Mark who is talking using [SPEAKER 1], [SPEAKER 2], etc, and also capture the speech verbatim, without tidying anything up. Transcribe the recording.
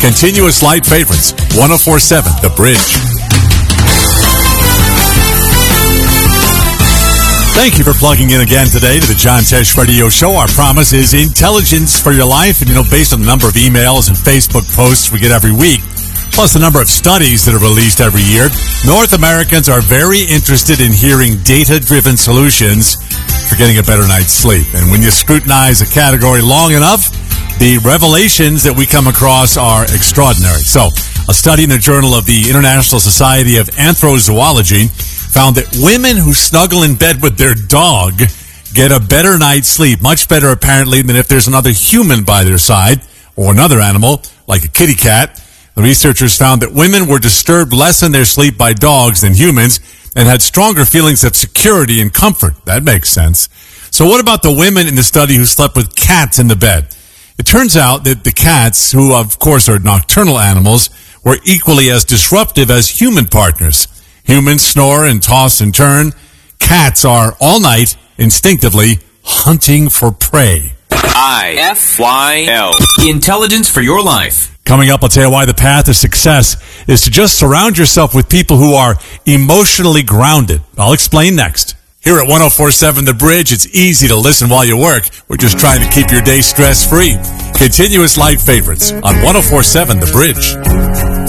[SPEAKER 1] Continuous Light Favorites, one oh four point seven The Bridge. Thank you for plugging in again today to the John Tesh Radio Show. Our promise is intelligence for your life. And, you know, based on the number of emails and Facebook posts we get every week, plus the number of studies that are released every year, North Americans are very interested in hearing data-driven solutions for getting a better night's sleep. And when you scrutinize a category long enough, the revelations that we come across are extraordinary. So, a study in the Journal of the International Society of Anthrozoology found that women who snuggle in bed with their dog get a better night's sleep, much better apparently than if there's another human by their side or another animal like a kitty cat. The researchers found that women were disturbed less in their sleep by dogs than humans and had stronger feelings of security and comfort. That makes sense. So what about the women in the study who slept with cats in the bed? It turns out that the cats, who of course are nocturnal animals, were equally as disruptive as human partners. Humans snore and toss and turn. Cats are all night, instinctively, hunting for prey.
[SPEAKER 2] I F Y L. Intelligence for your life.
[SPEAKER 1] Coming up, I'll tell you why the path to success is to just surround yourself with people who are emotionally grounded. I'll explain next. Here at one oh four point seven The Bridge, it's easy to listen while you work. We're just trying to keep your day stress-free. Continuous Light Favorites on one oh four point seven The Bridge.